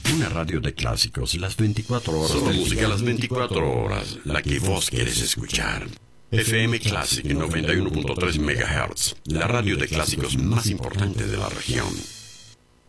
Una radio de clásicos, las 24 horas. Solo del música día. las 24 horas, la que vos quieres escuchar. FM Classic 91.3 MHz, la radio de clásicos más importante de la región.